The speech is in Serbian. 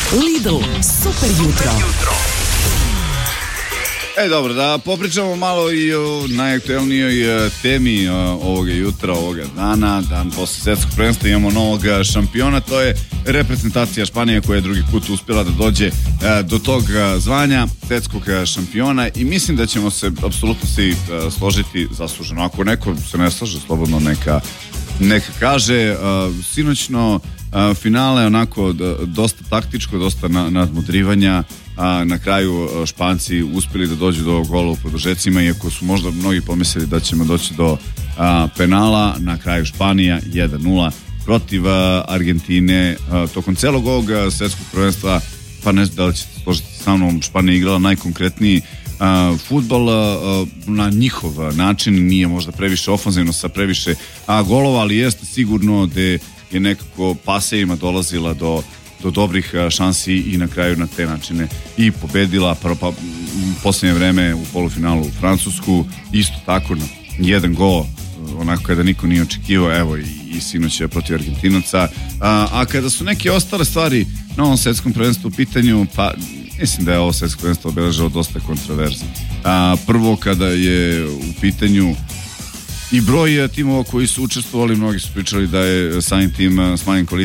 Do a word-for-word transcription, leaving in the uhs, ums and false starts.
Lidl, super jutro. E, dobro, da popričamo malo i o najaktuelnijoj temi ovoga jutra, ovoga dana, dan posle svetskog prvenstva. Imamo novog šampiona, to je reprezentacija Španije koja je drugi put uspjela da dođe do tog zvanja svetskog šampiona i mislim da ćemo se apsolutno svi složiti zasluženo. Ako neko se ne slaže, slobodno neka, neka kaže. Sinoćno finale onako dosta taktičko, dosta nadmudrivanja. A na kraju Španci uspjeli da dođu do gola u produžecima, iako su možda mnogi pomislili da ćemo doći do a, penala. Na kraju Španija jedan nula protiv a, Argentine. A, tokom celog ovog svetskog prvenstva, pa ne znam da li ćete složiti sa mnom, Španija igrala najkonkretniji a, futbol a, na njihov način, nije možda previše ofanzivno sa previše a, golova, ali jeste sigurno da je nekako pasejima dolazila do do dobrih šansi i na kraju na te načine i pobedila prvo pa, posljednje vreme u polufinalu u Francusku, isto tako na jedan gol, onako kada niko nije očekivao, evo i, i sinoć protiv Argentinaca. A, a kada su neke ostale stvari na ovom svetskom prvenstvu u pitanju, pa mislim da je ovo svetsko prvenstvo obeležilo dosta kontroverzi. A, prvo kada je u pitanju i broj timova koji su učestvovali, mnogi su pričali da je samim tim smanjen kvalitet